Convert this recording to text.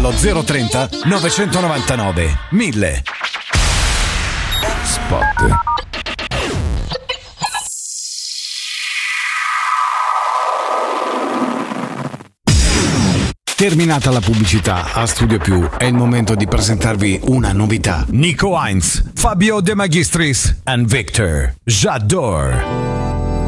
allo 030 999 1000. Spot. Terminata la pubblicità, a Studio Più è il momento di presentarvi una novità. Nico Heinz, Fabio De Magistris and Victor J'adore.